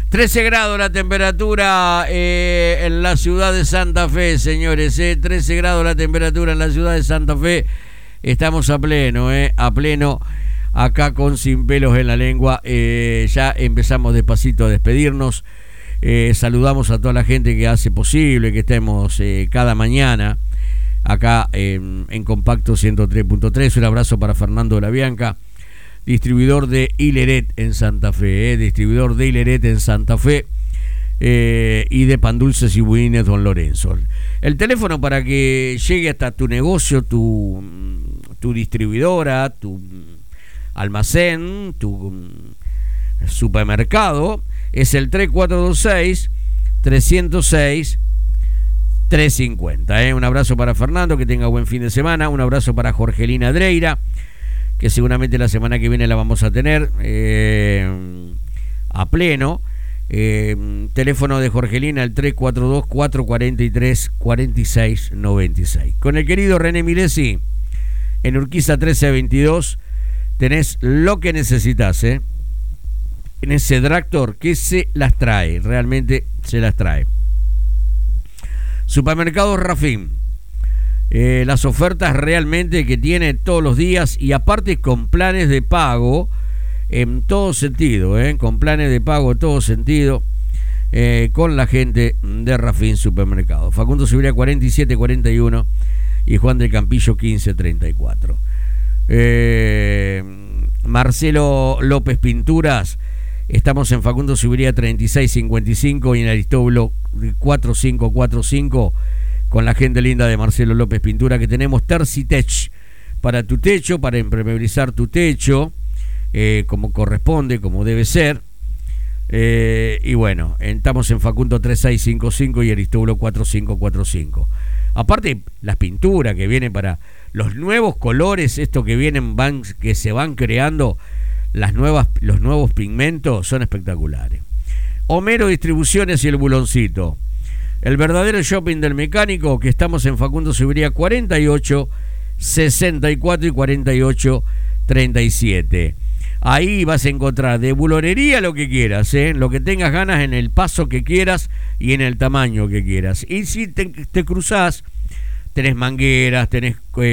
13 grados la temperatura en la ciudad de Santa Fe, señores. 13 grados la temperatura en la ciudad de Santa Fe. Estamos a pleno, acá con Sin Pelos en la Lengua. Ya empezamos despacito a despedirnos. Saludamos a toda la gente que hace posible que estemos cada mañana acá en Compacto 103.3. Un abrazo para Fernando de la Bianca, distribuidor de Hileret en Santa Fe, distribuidor de Hileret en Santa Fe, y de Pan Dulces y Budines Don Lorenzo. El teléfono para que llegue hasta tu negocio, tu distribuidora, tu almacén, tu supermercado, es el 3426-306-350. Un abrazo para Fernando, que tenga buen fin de semana. Un abrazo para Jorgelina Dreira, que seguramente la semana que viene la vamos a tener a pleno. Teléfono de Jorgelina, el 342-443-4696. Con el querido René Milesi, en Urquiza 1322, tenés lo que necesitas, en ese Tractor que se las trae, realmente se las trae. Supermercados Rafín. Las ofertas realmente que tiene todos los días, y aparte con planes de pago en todo sentido, con planes de pago en todo sentido, con la gente de Rafín Supermercado. Facundo Siberia 4741 y Juan del Campillo 1534. Marcelo López Pinturas, estamos en Facundo Siberia 3655 y en Aristóbulo 4545, con la gente linda de Marcelo López Pintura, que tenemos Tercitech para tu techo, para impermeabilizar tu techo, como corresponde, como debe ser. Y bueno, estamos en Facundo 3655 y Aristóbulo 4545. Aparte, las pinturas que vienen para los nuevos colores, esto que vienen, que se van creando, los nuevos pigmentos son espectaculares. Homero Distribuciones y el Buloncito. El verdadero shopping del mecánico, que estamos en Facundo Siberia 48, 64 y 48, 37. Ahí vas a encontrar de bulonería lo que quieras, lo que tengas ganas, en el paso que quieras y en el tamaño que quieras. Y si te cruzás, tenés mangueras, tenés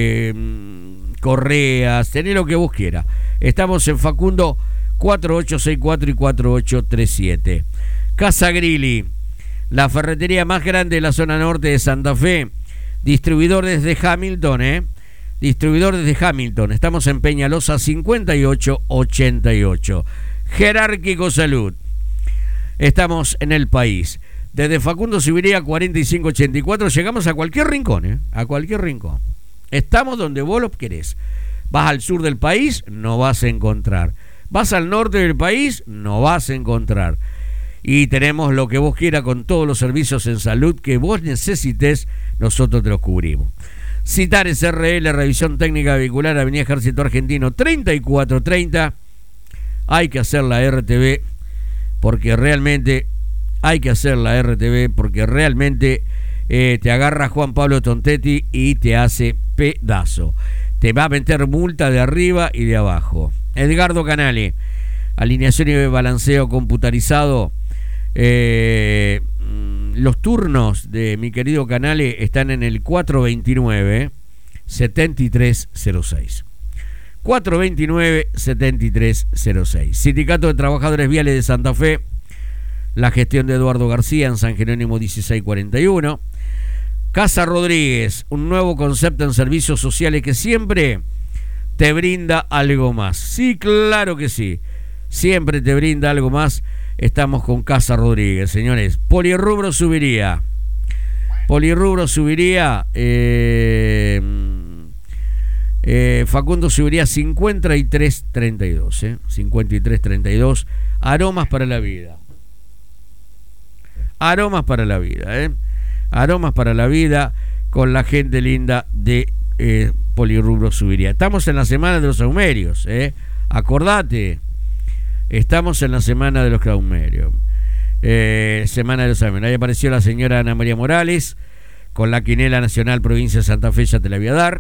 correas, tenés lo que vos quieras. Estamos en Facundo 4864 y 4837. Casa Grilli, la ferretería más grande de la zona norte de Santa Fe. Distribuidor desde Hamilton, Distribuidor desde Hamilton. Estamos en Peñalosa 5888. Jerárquico Salud. Estamos en El País. Desde Facundo Siberia 4584 llegamos a cualquier rincón, a cualquier rincón. Estamos donde vos lo querés. Vas al sur del país, no vas a encontrar. Vas al norte del país, no vas a encontrar. Y tenemos lo que vos quieras, con todos los servicios en salud que vos necesites, nosotros te los cubrimos. Citares RL, revisión técnica vehicular, Avenida Ejército Argentino 3430. Hay que hacer la RTV porque realmente te agarra Juan Pablo Tontetti y te hace pedazo. Te va a meter multa de arriba y de abajo. Edgardo Canale, alineación y balanceo computarizado. Los turnos de mi querido Canale están en el 429-7306. 429-7306. Sindicato de Trabajadores Viales de Santa Fe. La gestión de Eduardo García en San Jerónimo 1641. Casa Rodríguez, un nuevo concepto en servicios sociales que siempre te brinda algo más. Sí, claro que sí. Siempre te brinda algo más. Estamos con Casa Rodríguez, señores. Polirrubro Subiría. Facundo Subiría 5332. 5332. Aromas para la vida. Aromas para la vida, con la gente linda de Polirrubro Subiría. Estamos en la semana de los saumerios, acordate. Estamos en la semana de los saumerios. Semana de los saumerios. Ahí apareció la señora Ana María Morales con la quinela nacional provincia de Santa Fe, ya te la voy a dar.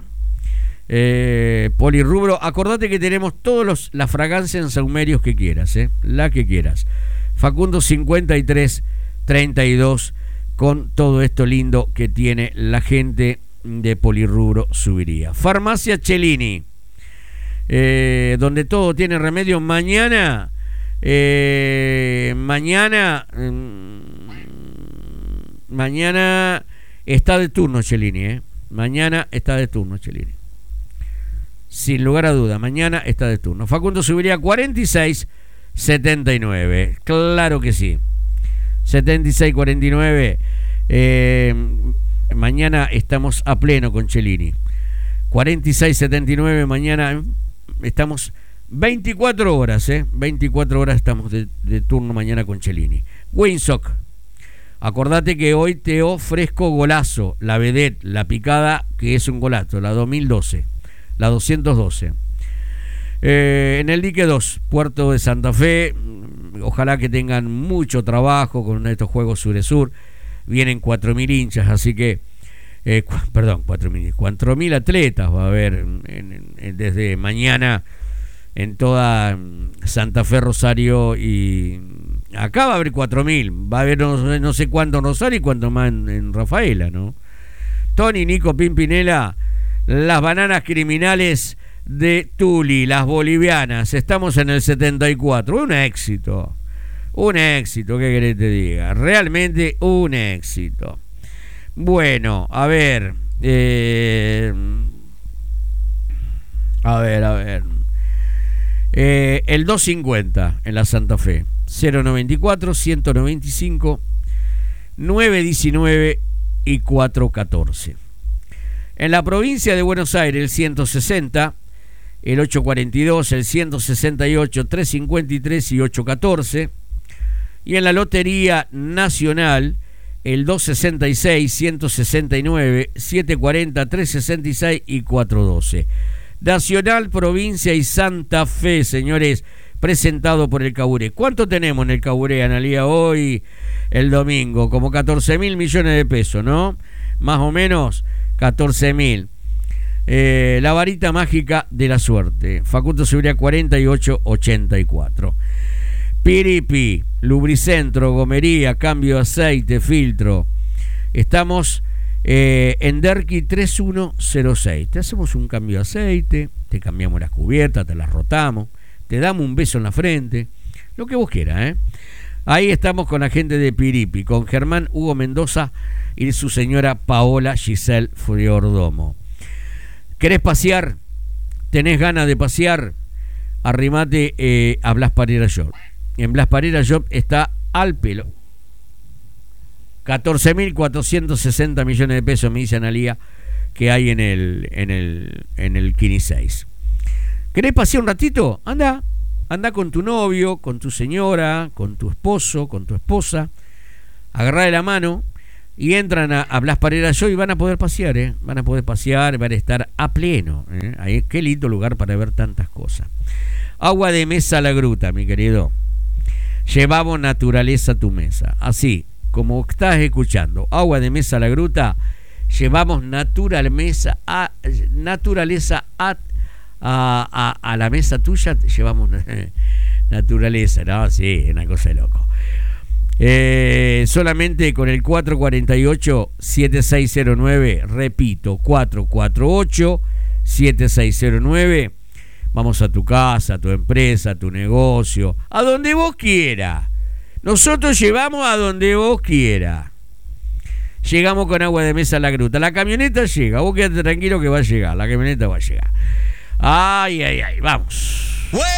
Polirrubro, acordate que tenemos todos la fragancia en saumerios que quieras, la que quieras. Facundo 5332, con todo esto lindo que tiene la gente de Polirrubro Subiría. Farmacia Cellini, donde todo tiene remedio. Mañana está de turno Cellini, mañana está de turno Cellini, sin lugar a duda, mañana está de turno. Facundo Subiría 4679, claro que sí, 7649. Mañana estamos a pleno con Cellini. 4679, mañana estamos 24 horas, 24 horas estamos de turno mañana con Cellini. Winsock, acordate que hoy te ofrezco golazo, la vedette, la picada, que es un golazo, la 2012, la 212. En el dique 2, Puerto de Santa Fe, ojalá que tengan mucho trabajo con estos Juegos Suresur. Vienen 4.000 hinchas, así que 4.000 atletas va a haber desde mañana en toda Santa Fe, Rosario, y acá va a haber 4.000, va a haber no sé cuánto en Rosario y cuánto más en Rafaela, ¿no? Tony, Nico, Pimpinela, las bananas criminales de Tuli, las bolivianas, estamos en el 74, un éxito, ¿qué querés te diga? Realmente un éxito. Bueno, a ver, el 250 en la Santa Fe, 094, 195, 919 y 414. En la provincia de Buenos Aires, el 160, el 842, el 168, 353 y 814. Y en la Lotería Nacional, el 266, 169, 740, 366 y 412. Nacional, provincia y Santa Fe, señores, presentado por el Caburé. ¿Cuánto tenemos en el Caburé, Analía, hoy, el domingo? Como 14.000 millones de pesos, ¿no? Más o menos 14.000. La varita mágica de la suerte. Facundo Subiría 4884. Piripi, lubricentro, gomería, cambio de aceite, filtro. Estamos en Derqui 3106. Te hacemos un cambio de aceite, te cambiamos las cubiertas, te las rotamos, te damos un beso en la frente, lo que vos quieras, Ahí estamos con la gente de Piripi, con Germán Hugo Mendoza y su señora Paola Giselle Friordomo. ¿Querés pasear? ¿Tenés ganas de pasear? Arrimate a Blas Parera Shop. En Blas Parera Shop está al pelo. 14.460 millones de pesos, me dice Analía, que hay en el Kini 6. ¿Querés pasear un ratito? Anda con tu novio, con tu señora, con tu esposo, con tu esposa, agarrá de la mano y entran a Blas Parera Shop y van a poder pasear, van a estar a pleno, Ahí, qué lindo lugar para ver tantas cosas. Agua de mesa La Gruta, mi querido. Llevamos naturaleza a tu mesa. Así como estás escuchando, agua de mesa La Gruta, llevamos naturaleza a la mesa tuya, llevamos naturaleza, ¿no? Sí, una cosa de loco. Solamente con el 448-7609, repito, 448-7609, vamos a tu casa, a tu empresa, a tu negocio, a donde vos quieras. Nosotros llevamos a donde vos quieras. Llegamos con agua de mesa a La Gruta. La camioneta llega, vos quédate tranquilo que va a llegar, la camioneta va a llegar. Ay, vamos.